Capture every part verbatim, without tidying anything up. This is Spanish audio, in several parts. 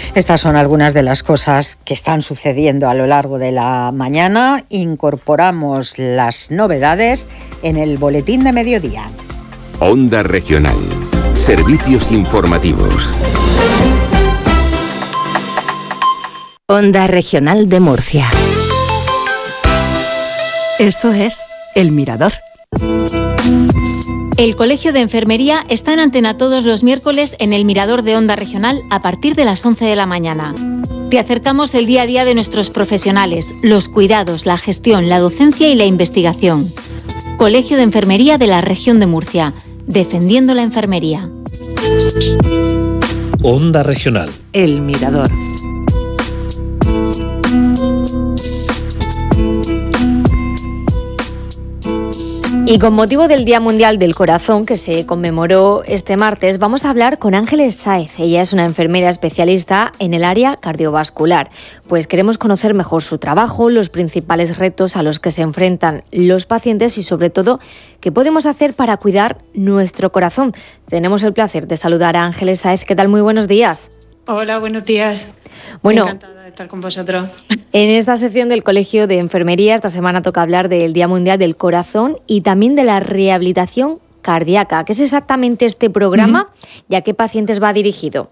Estas son algunas de las cosas que están sucediendo a lo largo de la mañana. Incorporamos las novedades en el boletín de mediodía. Onda Regional. Servicios informativos. Onda Regional de Murcia. Esto es El Mirador. El Colegio de Enfermería está en antena todos los miércoles en el Mirador de Onda Regional a partir de las once de la mañana. Te acercamos el día a día de nuestros profesionales, los cuidados, la gestión, la docencia y la investigación. Colegio de Enfermería de la Región de Murcia, defendiendo la enfermería. Onda Regional. El Mirador. Y con motivo del Día Mundial del Corazón, que se conmemoró este martes, vamos a hablar con Ángeles Sáez. Ella es una enfermera especialista en el área cardiovascular. Pues queremos conocer mejor su trabajo, los principales retos a los que se enfrentan los pacientes y, sobre todo, qué podemos hacer para cuidar nuestro corazón. Tenemos el placer de saludar a Ángeles Sáez. ¿Qué tal? Muy buenos días. Hola, buenos días. Bueno, encantada de estar con vosotros. En esta sección del Colegio de Enfermería, esta semana toca hablar del Día Mundial del Corazón y también de la rehabilitación cardíaca. ¿Qué es exactamente este programa uh-huh. y a qué pacientes va dirigido?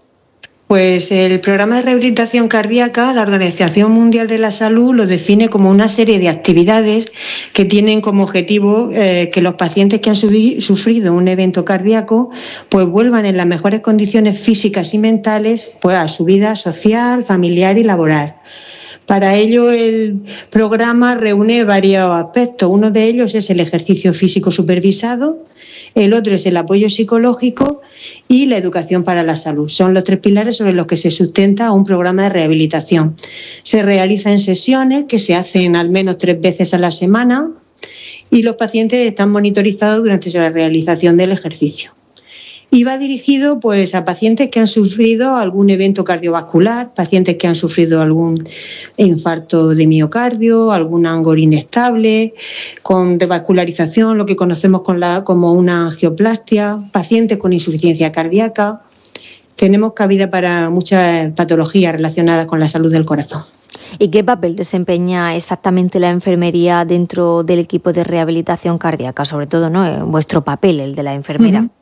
Pues el programa de rehabilitación cardíaca, la Organización Mundial de la Salud lo define como una serie de actividades que tienen como objetivo eh, que los pacientes que han sufrido un evento cardíaco pues vuelvan en las mejores condiciones físicas y mentales pues a su vida social, familiar y laboral. Para ello, el programa reúne varios aspectos. Uno de ellos es el ejercicio físico supervisado, el otro es el apoyo psicológico y la educación para la salud. Son los tres pilares sobre los que se sustenta un programa de rehabilitación. Se realiza en sesiones que se hacen al menos tres veces a la semana y los pacientes están monitorizados durante la realización del ejercicio. Y va dirigido pues, a pacientes que han sufrido algún evento cardiovascular, pacientes que han sufrido algún infarto de miocardio, algún angor inestable, con revascularización, lo que conocemos con la, como una angioplastia, pacientes con insuficiencia cardíaca. Tenemos cabida para muchas patologías relacionadas con la salud del corazón. ¿Y qué papel desempeña exactamente la enfermería dentro del equipo de rehabilitación cardíaca? Sobre todo, ¿no?, vuestro papel, el de la enfermera. Uh-huh.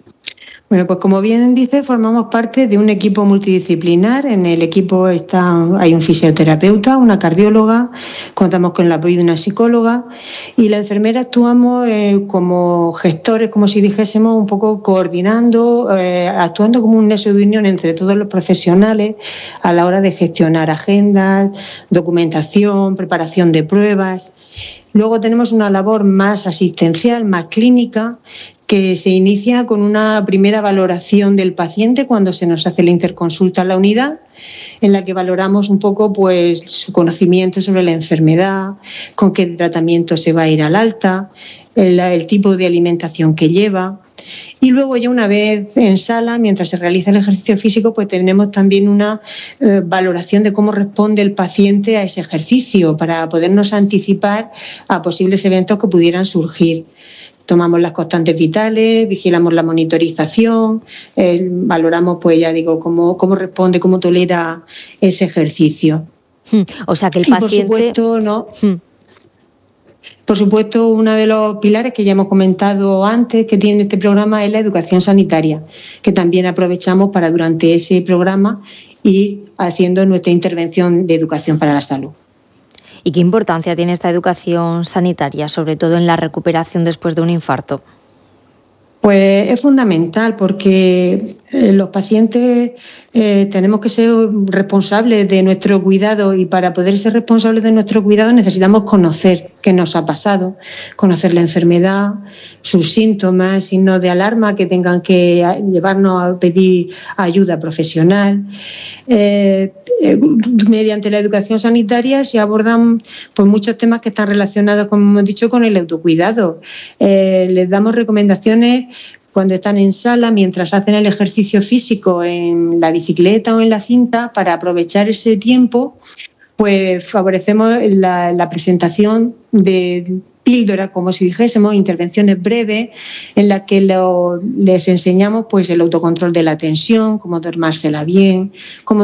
Bueno, pues como bien dice, formamos parte de un equipo multidisciplinar. En el equipo está, hay un fisioterapeuta, una cardióloga, contamos con el apoyo de una psicóloga y la enfermera actuamos eh, como gestores, como si dijésemos, un poco coordinando, eh, actuando como un nexo de unión entre todos los profesionales a la hora de gestionar agendas, documentación, preparación de pruebas. Luego tenemos una labor más asistencial, más clínica, que se inicia con una primera valoración del paciente cuando se nos hace la interconsulta a la unidad, en la que valoramos un poco pues, su conocimiento sobre la enfermedad, con qué tratamiento se va a ir al alta, el, el tipo de alimentación que lleva. Y luego ya una vez en sala, mientras se realiza el ejercicio físico, pues tenemos también una eh, valoración de cómo responde el paciente a ese ejercicio para podernos anticipar a posibles eventos que pudieran surgir. Tomamos las constantes vitales, vigilamos la monitorización, eh, valoramos, pues ya digo, cómo, cómo responde, cómo tolera ese ejercicio. O sea que el paciente... Y por supuesto, no... Hmm. Por supuesto, uno de los pilares que ya hemos comentado antes que tiene este programa es la educación sanitaria, que también aprovechamos para durante ese programa ir haciendo nuestra intervención de educación para la salud. ¿Y qué importancia tiene esta educación sanitaria, sobre todo en la recuperación después de un infarto? Pues es fundamental porque eh, los pacientes eh, tenemos que ser responsables de nuestro cuidado y para poder ser responsables de nuestro cuidado necesitamos conocer qué nos ha pasado, conocer la enfermedad, sus síntomas, signos de alarma que tengan que llevarnos a pedir ayuda profesional. Eh, eh, mediante la educación sanitaria se abordan pues, muchos temas que están relacionados, como hemos dicho, con el autocuidado. Eh, les damos recomendaciones cuando están en sala, mientras hacen el ejercicio físico en la bicicleta o en la cinta, para aprovechar ese tiempo, pues favorecemos la, la presentación de píldoras, como si dijésemos, intervenciones breves en las que lo, les enseñamos pues, el autocontrol de la tensión, cómo tomársela bien, cómo